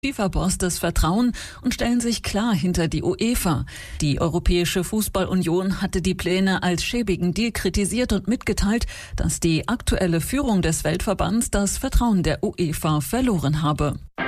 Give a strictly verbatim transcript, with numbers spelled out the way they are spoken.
FIFA-Boss das Vertrauen und stellen sich klar hinter die UEFA. Die Europäische Fußballunion hatte die Pläne als schäbigen Deal kritisiert und mitgeteilt, dass die aktuelle Führung des Weltverbands das Vertrauen der UEFA verloren habe.